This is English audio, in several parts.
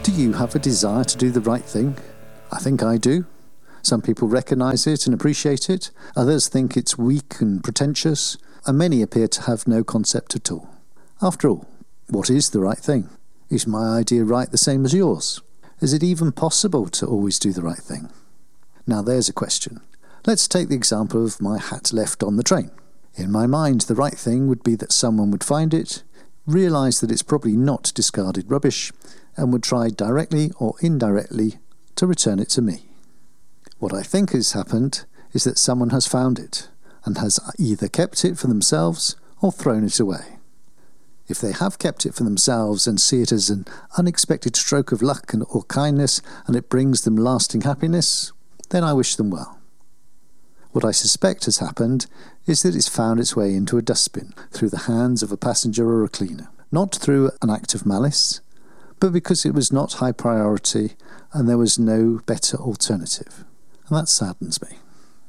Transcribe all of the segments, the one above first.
Do you have a desire to do the right thing? I think I do. Some people recognise it and appreciate it, others think it's weak and pretentious, and many appear to have no concept at all. After all, what is the right thing? Is my idea right the same as yours? Is it even possible to always do the right thing? Now there's a question. Let's take the example of my hat left on the train. In my mind, the right thing would be that someone would find it, realise that it's probably not discarded rubbish, and would try directly or indirectly to return it to me. What I think has happened is that someone has found it and has either kept it for themselves or thrown it away. If they have kept it for themselves and see it as an unexpected stroke of luck or kindness and it brings them lasting happiness, then I wish them well. What I suspect has happened is that it's found its way into a dustbin through the hands of a passenger or a cleaner, not through an act of malice, but because it was not high priority and there was no better alternative. And that saddens me.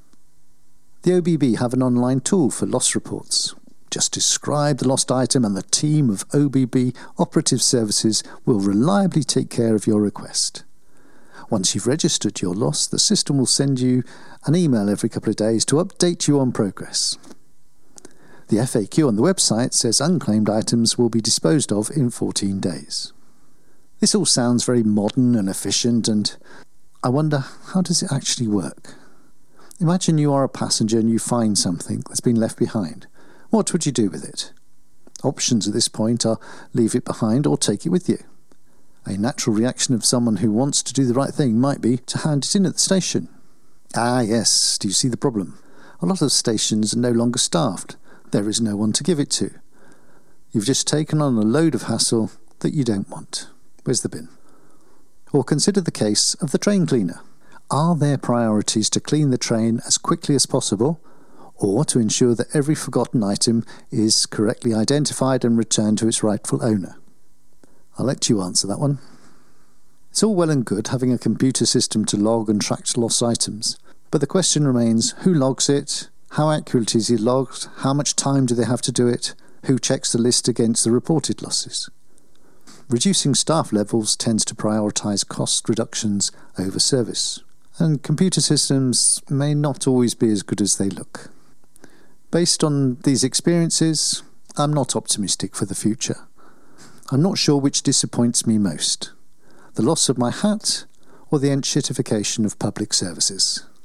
The OBB have an online tool for loss reports. Just describe the lost item and the team of OBB operative services will reliably take care of your request. Once you've registered your loss, the system will send you an email every couple of days to update you on progress. The FAQ on the website says unclaimed items will be disposed of in 14 days. This all sounds very modern and efficient, and I wonder, how does it actually work? Imagine you are a passenger and you find something that's been left behind. What would you do with it? Options at this point are leave it behind or take it with you. A natural reaction of someone who wants to do the right thing might be to hand it in at the station. Ah yes, do you see the problem? A lot of stations are no longer staffed. There is no one to give it to. You've just taken on a load of hassle that you don't want. Where's the bin? Or consider the case of the train cleaner. Are their priorities to clean the train as quickly as possible, or to ensure that every forgotten item is correctly identified and returned to its rightful owner? I'll let you answer that one. It's all well and good having a computer system to log and track lost items, but the question remains, who logs it? How accurate is it logged? How much time do they have to do it? Who checks the list against the reported losses? Reducing staff levels tends to prioritise cost reductions over service, and computer systems may not always be as good as they look. Based on these experiences, I'm not optimistic for the future. I'm not sure which disappoints me most, the loss of my hat or the entshittification of public services.